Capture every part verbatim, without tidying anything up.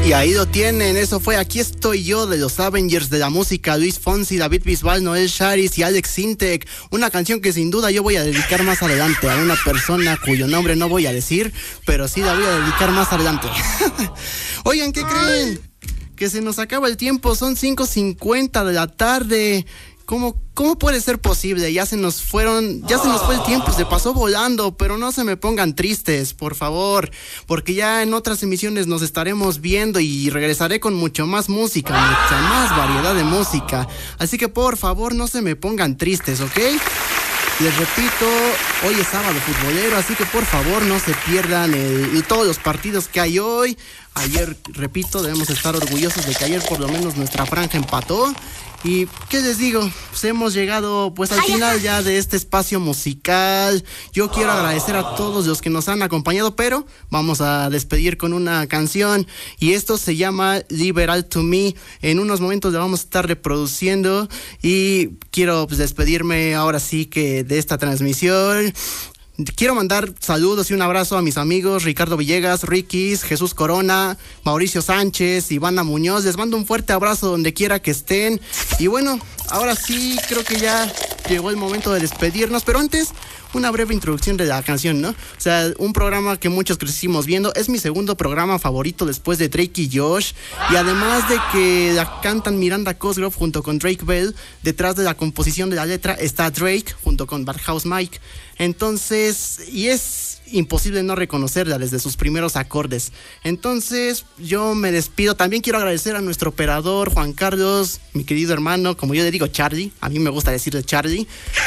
Y ahí lo tienen, eso fue Aquí estoy yo de los Avengers de la música, Luis Fonsi, David Bisbal, Noel Charis y Alex Sintek. Una canción que sin duda yo voy a dedicar más adelante a una persona cuyo nombre no voy a decir, pero sí la voy a dedicar más adelante. Oigan, ¿qué creen? Que se nos acaba el tiempo, son cinco cincuenta de la tarde. ¿Cómo, ¿Cómo puede ser posible? Ya se nos fueron, ya se nos fue el tiempo, se pasó volando, pero no se me pongan tristes, por favor, porque ya en otras emisiones nos estaremos viendo y regresaré con mucho más música, mucha más variedad de música. Así que por favor no se me pongan tristes, ¿ok? Les repito, hoy es sábado futbolero, así que por favor no se pierdan el, todos los partidos que hay hoy. Ayer, repito, debemos estar orgullosos de que ayer por lo menos nuestra franja empató. Y, ¿qué les digo? Pues hemos llegado pues al final ya de este espacio musical. Yo quiero agradecer a todos los que nos han acompañado, pero vamos a despedir con una canción. Y esto se llama Liberal to Me. En unos momentos le vamos a estar reproduciendo. Y quiero pues, despedirme ahora sí que de esta transmisión. Quiero mandar saludos y un abrazo a mis amigos Ricardo Villegas, Rikis, Jesús Corona, Mauricio Sánchez, Ivana Muñoz. Les mando un fuerte abrazo donde quiera que estén. Y bueno, ahora sí creo que ya llegó el momento de despedirnos, pero antes una breve introducción de la canción, ¿no? O sea, un programa que muchos crecimos viendo. Es mi segundo programa favorito después de Drake y Josh. Y además de que la cantan Miranda Cosgrove junto con Drake Bell, detrás de la composición de la letra está Drake junto con Barhouse Mike. Entonces, y es imposible no reconocerla desde sus primeros acordes. Entonces, yo me despido. También quiero agradecer a nuestro operador, Juan Carlos, mi querido hermano, como yo le digo, Charlie. A mí me gusta decirle Charlie.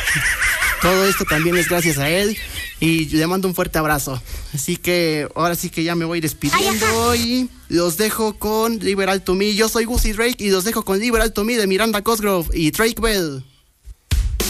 Todo esto también es gracias a él y le mando un fuerte abrazo. Así que ahora sí que ya me voy despidiendo y los dejo con Liberal to Me. Yo soy Guzzy Drake y los dejo con Liberal to Me de Miranda Cosgrove y Drake Bell.